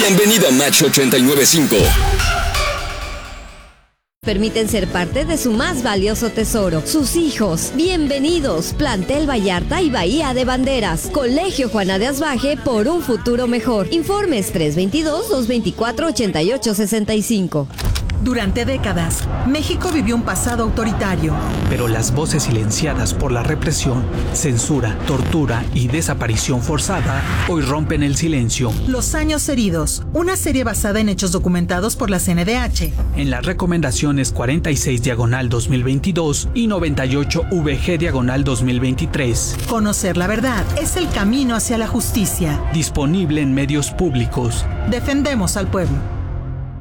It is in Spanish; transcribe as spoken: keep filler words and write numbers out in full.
Bienvenido a Match ochenta y nueve punto cinco. Permiten ser parte de su más valioso tesoro, sus hijos. Bienvenidos, Plantel Vallarta y Bahía de Banderas. Colegio Juana de Asbaje por un futuro mejor. Informes tres dos dos, dos dos cuatro, ocho ocho seis cinco. Durante décadas, México vivió un pasado autoritario. Pero las voces silenciadas por la represión, censura, tortura y desaparición forzada hoy rompen el silencio. Los años heridos, una serie basada en hechos documentados por la C N D H. En las recomendaciones cuarenta y seis diagonal dos mil veintidós y noventa y ocho V G diagonal dos mil veintitrés. Conocer la verdad es el camino hacia la justicia. Disponible en medios públicos. Defendemos al pueblo.